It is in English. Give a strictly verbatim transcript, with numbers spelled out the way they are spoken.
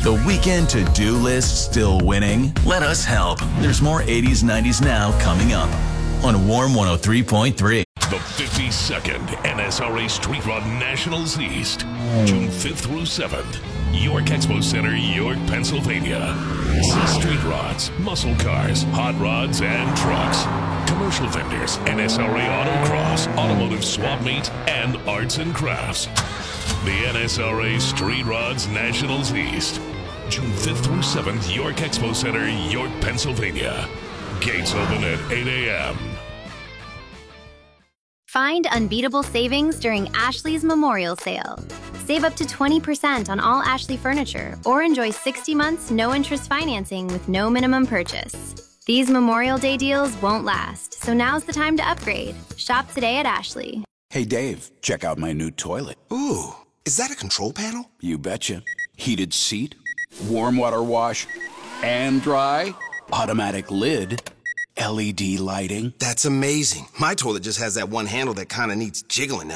The weekend to-do list still winning? Let us help. There's more eighties, nineties now coming up on Warm one oh three point three. The fifty-second N S R A Street Rod Nationals East, June fifth through seventh. York Expo Center, York, Pennsylvania. See street rods, muscle cars, hot rods, and trucks. Commercial vendors, N S R A Autocross, Automotive Swap Meet, and Arts and Crafts. The N S R A Street Rods Nationals East, June fifth through seventh, York Expo Center, York, Pennsylvania. Gates open at eight a.m. Find unbeatable savings during Ashley's Memorial Sale. Save up to twenty percent on all Ashley furniture or enjoy sixty months no-interest financing with no minimum purchase. These Memorial Day deals won't last, so now's the time to upgrade. Shop today at Ashley. Hey, Dave, check out my new toilet. Ooh, is that a control panel? You betcha. Heated seat, warm water wash, and dry, automatic lid, L E D lighting. That's amazing. My toilet just has that one handle that kind of needs jiggling now.